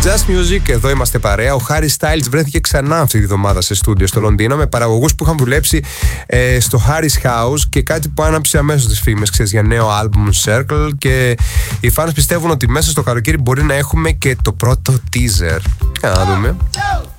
Just Music, εδώ είμαστε παρέα. Ο Harry Styles βρέθηκε ξανά αυτή τη εβδομάδα σε στούντιο στο Λονδίνο με παραγωγούς που είχαν δουλέψει στο Harry's House και κάτι που άναψε αμέσως τις φήμες, ξέρεις, για νέο album Circle, και οι fans πιστεύουν ότι μέσα στο καλοκαίρι μπορεί να έχουμε και το πρώτο teaser. Να δούμε.